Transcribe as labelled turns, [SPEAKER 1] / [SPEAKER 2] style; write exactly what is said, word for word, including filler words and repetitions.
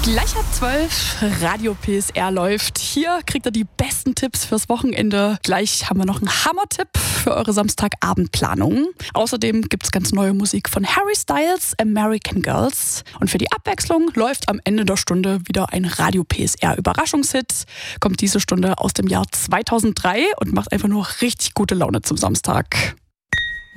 [SPEAKER 1] Gleich ab zwölf, Radio P S R läuft. Hier kriegt ihr die besten Tipps fürs Wochenende. Gleich haben wir noch einen Hammer-Tipp für eure Samstagabendplanung. Außerdem gibt es ganz neue Musik von Harry Styles, American Girls. Und für die Abwechslung läuft am Ende der Stunde wieder ein Radio P S R Überraschungshit. Kommt diese Stunde aus dem Jahr zweitausenddrei und macht einfach nur richtig gute Laune zum Samstag.